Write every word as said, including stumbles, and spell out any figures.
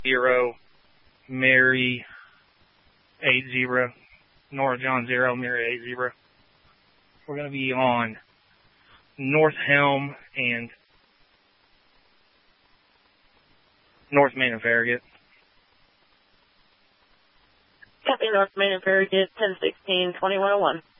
zero, Mary eight zero, Nora John zero, Mary eight zero. We're going to be on North Helm and North Main and Farragut. Copy North Main and Farragut, ten sixteen, twenty-one oh one.